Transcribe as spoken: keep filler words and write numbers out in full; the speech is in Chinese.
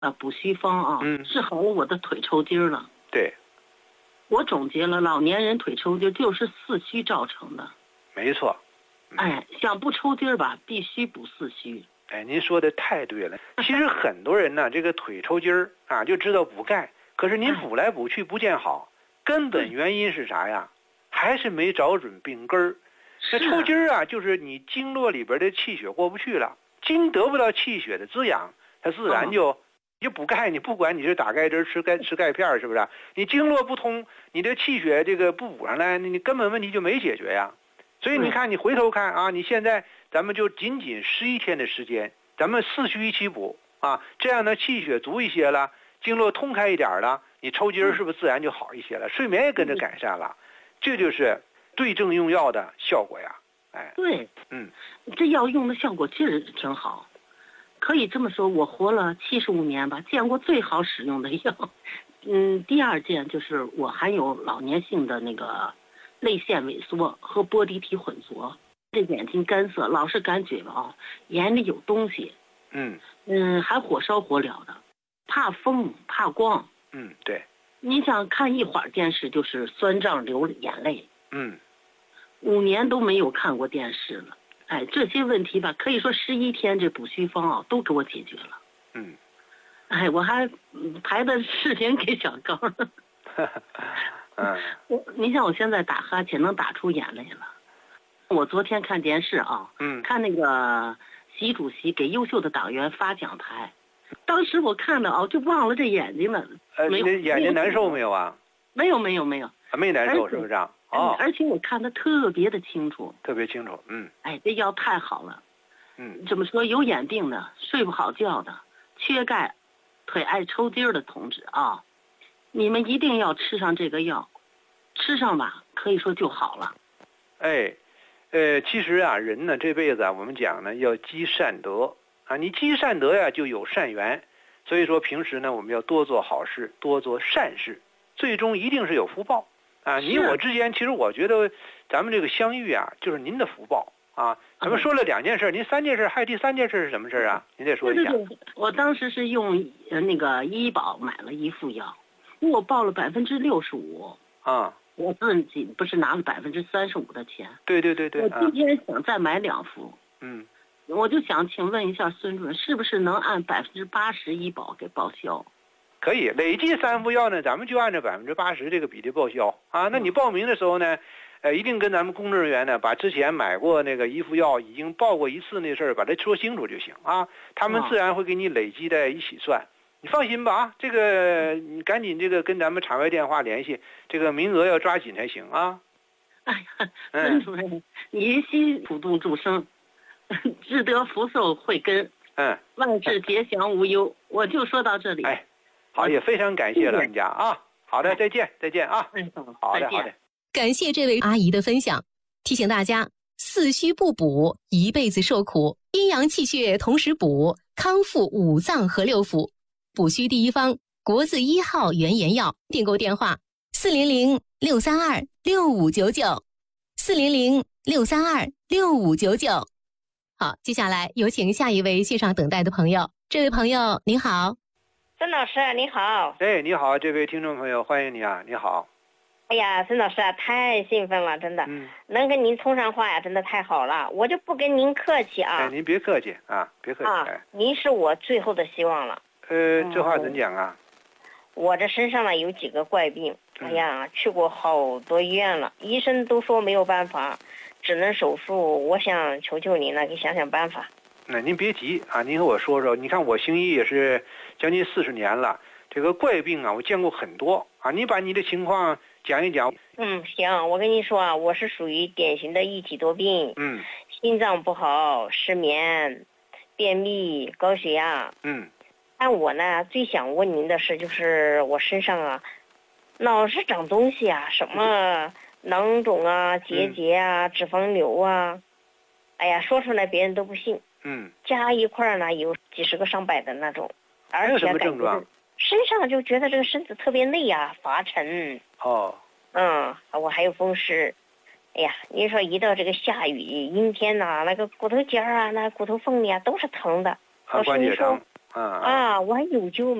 啊补虚方啊， 嗯， 治好了我的腿抽筋了。 对， 我总结了，老年人腿抽筋就是四虚造成的。 没错。嗯、 哎，想不抽筋吧，必须补四虚。 哎，您说的太对了。其实很多人呢，这个腿抽筋儿啊，就知道补钙，可是您补来补去不见好，根本原因是啥呀？还是没找准病根儿。那抽筋儿啊，就是你经络里边的气血过不去了，筋得不到气血的滋养，它自然就。你补钙，你不管你是打钙针吃钙吃钙片是不是？你经络不通，你的气血这个不补上来，你根本问题就没解决呀。所以你看，你回头看啊，你现在咱们就仅仅十一天的时间，咱们四虚一起补啊，这样呢气血足一些了，经络通开一点了，你抽筋是不是自然就好一些了？睡眠也跟着改善了，这就是对症用药的效果呀。哎， 对， 嗯， 这药用的效果确实挺好。可以这么说，我活了七十五年吧，见过最好使用的药。嗯，第二件就是我还有老年性的那个泪腺萎缩和波滴体混浊，这眼睛干涩，老是感觉啊眼里有东西。 嗯嗯，还火烧火燎的，怕风怕光。 嗯，对。 你想看一会儿电视就是酸胀流眼泪。 嗯， 五年都没有看过电视了。哎，这些问题吧，可以说十一天这补虚方啊，都给我解决了。 嗯， 哎，我还拍的视频给小高。 嗯， 我，你像我现在打哈欠能打出眼泪了。我昨天看电视啊， 嗯， 看那个习主席给优秀的党员发奖牌，当时我看的啊，就忘了这眼睛了。 呃，你眼睛难受没有啊？ 没有没有没有， 啊，没难受是不是啊？哦， 而且我看的特别的清楚， 特别清楚，嗯， 哎，这药太好了， 嗯， 怎么说？有眼病的、睡不好觉的、缺钙、腿爱抽筋的同志啊，你们一定要吃上这个药，吃上吧，可以说就好了。 哎，呃，其实啊，人呢这辈子啊，我们讲呢要积善德啊，你积善德呀就有善缘，所以说平时呢我们要多做好事，多做善事，最终一定是有福报。啊，你我之间，其实我觉得，咱们这个相遇啊，就是您的福报啊。咱们说了两件事，您三件事，还有第三件事是什么事啊？您再说一下。 对对对，我当时是用呃那个医保买了一副药，我报了百分之六十五。 啊。 我自己不是拿了百分之三十五的钱。 对对对对。 我今天想再买两副。 嗯。 我就想请问一下孙主任，是不是能按百分之八十医保给报销？ 可以，累计三副药呢，咱们就按照百分之八十这个比例报销啊。那你报名的时候呢，呃，一定跟咱们工作人员呢，把之前买过那个一副药已经报过一次那事儿，把它说清楚就行啊。他们自然会给你累计在一起算。你放心吧啊，这个你赶紧这个跟咱们场外电话联系，这个名额要抓紧才行啊。 哎呀，孙主任，您悉普度众生，志得福寿慧根， 嗯， 万事吉祥无忧。我就说到这里。 哎。好，也非常感谢老人家啊！好的，再见，再见啊！ 嗯， 好的，好的。 感谢这位阿姨的分享，提醒大家：四虚不补，一辈子受苦；阴阳气血同时补，康复五脏和六腑。补虚第一方，国字一号原研药，订购电话：四零零六三二六五九九，四零零六三二六五九九。好，接下来有请下一位线上等待的朋友。这位朋友，您好。 孙老师你好。 哎，你好，这位听众朋友，欢迎你啊！你好。 哎呀，孙老师啊，太兴奋了，真的， 嗯， 能跟您通上话呀，真的太好了，我就不跟您客气啊。 哎，您别客气啊，别客气。 啊， 哎， 您是我最后的希望了。 呃，这话怎讲啊？ 我这身上呢有几个怪病，哎呀，去过好多医院了，医生都说没有办法，只能手术。我想求求您了，给想想办法。 那您别急啊，您和我说说。你看我行医也是将近四十年了，这个怪病啊，我见过很多啊。你把你的情况讲一讲。 嗯，行，我跟你说啊，我是属于典型的一体多病。 嗯。 心脏不好，失眠，便秘，高血压。 嗯。 但我呢，最想问您的是，就是我身上啊，老是长东西啊，什么囊肿啊、结节啊、 嗯、 脂肪瘤啊，哎呀，说出来别人都不信。 嗯， 加一块呢有几十个上百的那种，而且有什么症状？ 身上就觉得这个身子特别累啊，乏沉。 哦。 嗯，我还有风湿。哎呀，你说一到这个下雨、阴天呐、啊，那个骨头尖儿啊、那骨头缝里啊都是疼的。 关节疼。 啊啊，我还有救。